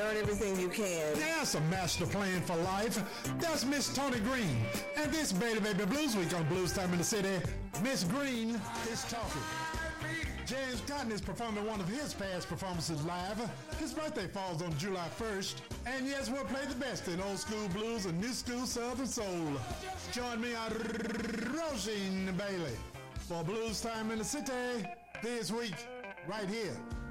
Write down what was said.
learn everything you can. That's a master plan for life. That's Miss Tony Green. And this Baby Blues Week on Blues Time in the City, Miss Green is talking. James Cotton is performing one of his past performances live. His birthday falls on July 1st. And yes, we'll play the best in old school blues and new school southern soul. Join me on Roisin Bailey for Blues Time in the City this week, right here